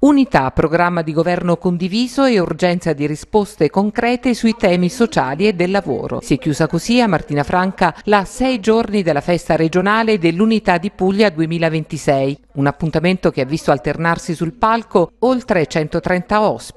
Unità, programma di governo condiviso e urgenza di risposte concrete sui temi sociali e del lavoro. Si è chiusa così a Martina Franca la 6 giorni della festa regionale dell'Unità di Puglia 2026, un appuntamento che ha visto alternarsi sul palco oltre 130 ospiti.